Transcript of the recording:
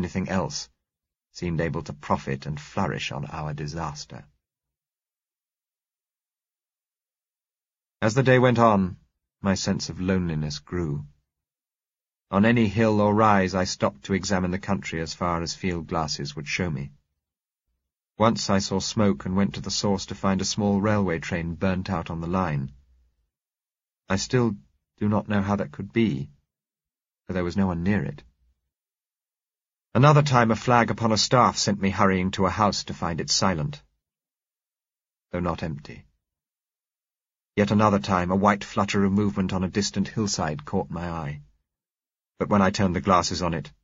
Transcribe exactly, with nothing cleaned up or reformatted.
anything else, seemed able to profit and flourish on our disaster. As the day went on, my sense of loneliness grew. On any hill or rise I stopped to examine the country as far as field glasses would show me. Once I saw smoke and went to the source to find a small railway train burnt out on the line. I still do not know how that could be, for there was no one near it. Another time a flag upon a staff sent me hurrying to a house to find it silent, though not empty. Yet another time a white flutter of movement on a distant hillside caught my eye, but when I turned the glasses on it,